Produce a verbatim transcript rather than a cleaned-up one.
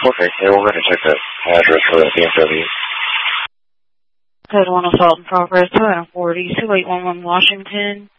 Okay, yeah, we'll go ahead and check that address for that B M W. Code one Assault in progress, two forty, two eight one one Washington.